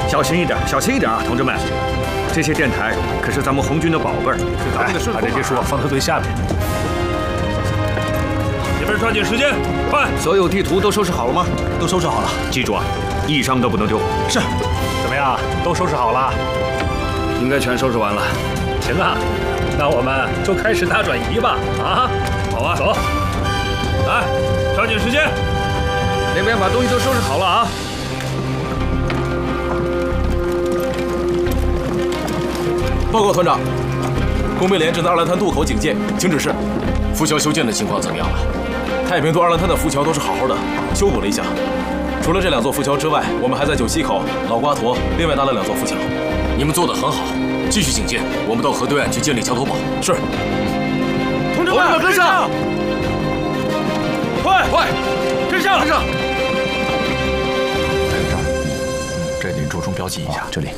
小心一点，小心一点啊，同志们！这些电台可是咱们红军的宝贝儿，是咱们的顺风耳。 把这些树放在最下面。你们抓紧时间，快！ 所有地图都收拾好了吗？ 都收拾好了。 记住啊，一张都不能丢。 是。 怎么样？都收拾好了？ 应该全收拾完了。 行啊，那我们就开始大转移吧！啊， 好啊， 走。来，抓紧时间。 那边把东西都收拾好了啊。 报告团长，工兵连正在二兰滩渡口警戒，请指示。浮桥修建的情况怎么样了？太平渡、二兰滩的浮桥都是好好的，修补了一下。除了这2座浮桥之外，我们还在九溪口、老瓜坨另外搭了2座浮桥。 你们做得很好，继续警戒。我们到河对岸去建立桥头堡。 是。 同志们，跟上！快，跟上！ 跟上！ 还有这儿，这里着重标记一下。这里。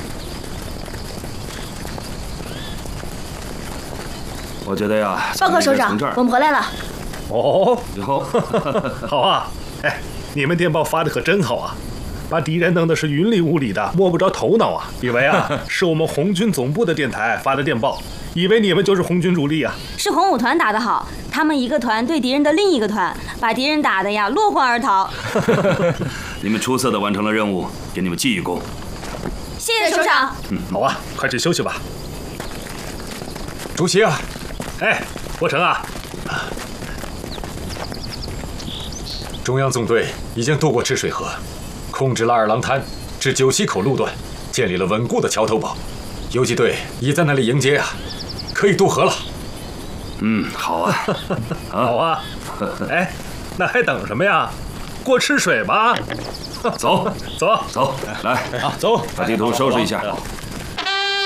我觉得呀， 报告首长，我们回来了。 哦， 有， 好啊！哎，你们电报发的可真好啊，把敌人弄得是云里雾里的，摸不着头脑啊！以为啊是我们红军总部的电台发的电报，以为你们就是红军主力啊。 是红五团打得好，他们一个团对敌人的另一个团，把敌人打得呀落荒而逃。 你们出色的完成了任务，给你们记一功。 谢谢首长。 好啊，快去休息吧。 主席啊！ 哎，伯承啊！ 中央纵队已经渡过赤水河，控制了二郎滩至九溪口路段，建立了稳固的桥头堡。游击队已在那里迎接啊，可以渡河了。 好啊， 好啊！哎，那还等什么呀？过赤水吧！ 走， 走， 来啊， 走， 把地图收拾一下。